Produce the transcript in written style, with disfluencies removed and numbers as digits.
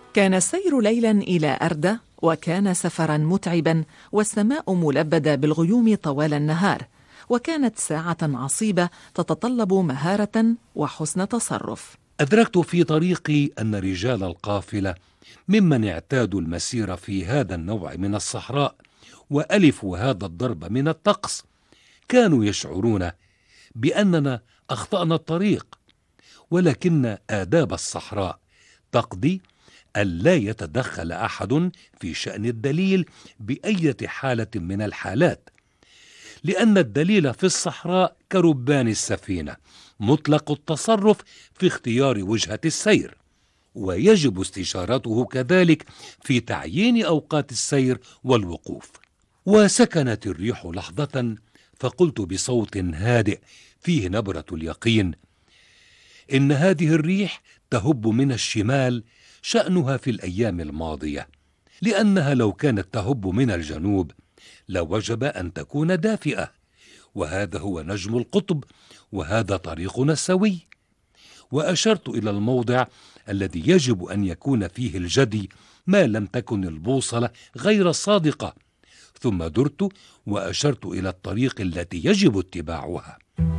كان السير ليلا إلى أردة، وكان سفرا متعبا، والسماء ملبدة بالغيوم طوال النهار، وكانت ساعة عصيبة تتطلب مهارة وحسن تصرف. أدركت في طريقي أن رجال القافلة ممن اعتادوا المسير في هذا النوع من الصحراء وألفوا هذا الضرب من الطقس كانوا يشعرون بأننا أخطأنا الطريق، ولكن آداب الصحراء تقضي ألا يتدخل أحد في شأن الدليل بأية حالة من الحالات، لأن الدليل في الصحراء كربان السفينة مطلق التصرف في اختيار وجهة السير، ويجب استشارته كذلك في تعيين أوقات السير والوقوف. وسكنت الريح لحظة، فقلت بصوت هادئ فيه نبرة اليقين: إن هذه الريح تهب من الشمال، شأنها في الأيام الماضية، لأنها لو كانت تهب من الجنوب لوجب أن تكون دافئة، وهذا هو نجم القطب، وهذا طريقنا السوي. وأشرت إلى الموضع الذي يجب أن يكون فيه الجدي ما لم تكن البوصلة غير صادقة، ثم درت وأشرت إلى الطريق التي يجب اتباعها.